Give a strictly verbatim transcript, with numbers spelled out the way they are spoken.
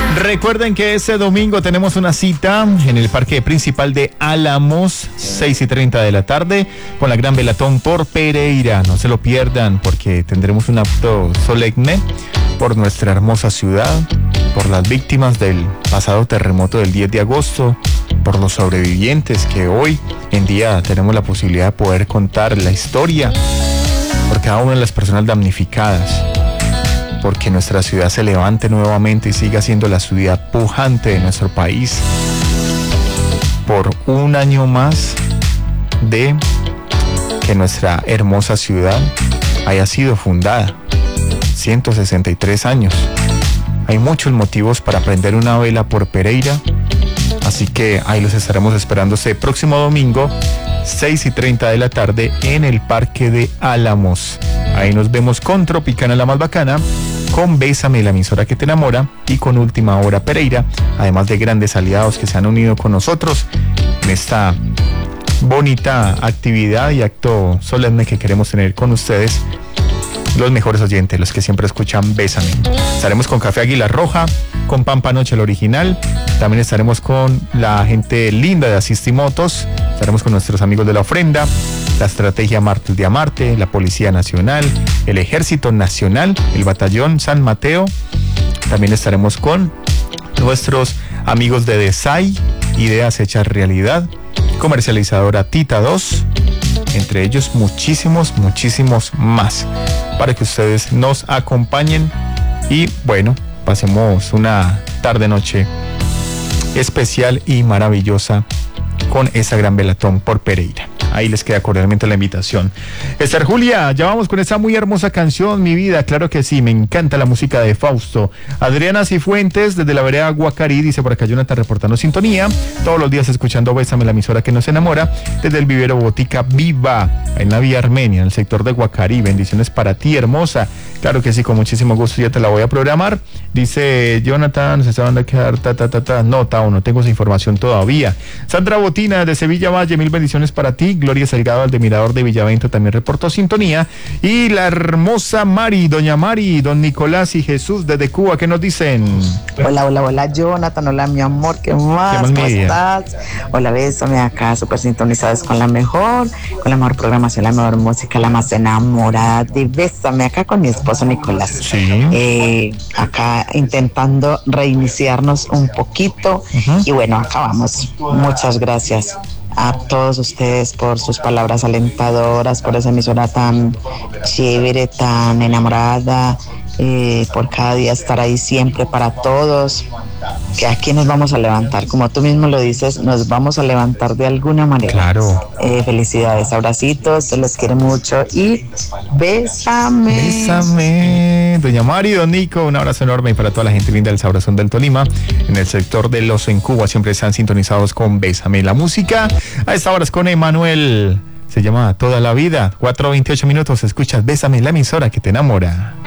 Recuerden que este domingo tenemos una cita en el parque principal de Álamos, seis y treinta de la tarde, con la gran velatón por Pereira. No se lo pierdan porque tendremos un acto solemne por nuestra hermosa ciudad, por las víctimas del pasado terremoto del diez de agosto, por los sobrevivientes que hoy en día tenemos la posibilidad de poder contar la historia, por cada una de las personas damnificadas, porque nuestra ciudad se levante nuevamente y siga siendo la ciudad pujante de nuestro país, por un año más de que nuestra hermosa ciudad haya sido fundada, ciento sesenta y tres años. Hay muchos motivos para prender una vela por Pereira, así que ahí los estaremos esperando este próximo domingo, seis y treinta de la tarde, en el Parque de Álamos. Ahí nos vemos con Tropicana la más bacana, con Bésame, la emisora que te enamora, y con Última Hora Pereira, además de grandes aliados que se han unido con nosotros en esta bonita actividad y acto solemne que queremos tener con ustedes, los mejores oyentes, los que siempre escuchan Bésame. Estaremos con Café Águila Roja, con Pampa Noche el original, también estaremos con la gente linda de Asistimotos, estaremos con nuestros amigos de La Ofrenda, la Estrategia Martes de Amarte, la Policía Nacional, el Ejército Nacional, el Batallón San Mateo. También estaremos con nuestros amigos de Desai, Ideas Hechas Realidad, comercializadora Tita dos, entre ellos muchísimos, muchísimos más, para que ustedes nos acompañen y bueno, pasemos una tarde-noche especial y maravillosa con esa gran velatón por Pereira. Ahí les queda cordialmente la invitación. Esther Julia, ya vamos con esa muy hermosa canción, Mi Vida. Claro que sí, me encanta la música de Fausto. Adriana Cifuentes, desde la vereda Guacarí, dice por acá Jonathan reportando sintonía. Todos los días escuchando Bésame, la emisora que nos enamora. Desde el vivero Botica Viva, en la vía Armenia, en el sector de Guacarí. Bendiciones para ti, hermosa. Claro que sí, con muchísimo gusto ya te la voy a programar. Dice Jonathan, se estaban a quedar ta, ta, ta, ta. No, Tao, no tengo esa información todavía. Sandra Botina, de Sevilla Valle, mil bendiciones para ti. Gloria Salgado, al de Mirador de Villavento, también reportó sintonía. Y la hermosa Mari, doña Mari, don Nicolás y Jesús desde Cuba, ¿qué nos dicen? Hola, hola, hola, Jonathan, hola, mi amor, ¿qué más? ¿Qué más ¿Cómo estás? Hola, Bésame, acá súper sintonizados con la mejor, con la mejor programación, la mejor música, la más enamorada de Bésame, acá con mi esposo Nicolás. Sí. Eh, acá intentando reiniciarnos un poquito. Uh-huh. Y bueno, acá vamos. Muchas gracias a todos ustedes por sus palabras alentadoras, por esa emisora tan chévere, tan enamorada, eh, por cada día estar ahí siempre para todos, que aquí nos vamos a levantar, como tú mismo lo dices, nos vamos a levantar de alguna manera. Claro. Eh, felicidades, abracitos, se les quiere mucho y bésame. Bésame. Doña Mari, don Nico, un abrazo enorme, y para toda la gente linda del Sabrosón del Tolima, en el sector del Oso en Cuba, siempre están sintonizados con Bésame. La música a esta hora es con Emanuel, se llama Toda la Vida. Cuatro veintiocho minutos, escuchas Bésame, la emisora que te enamora.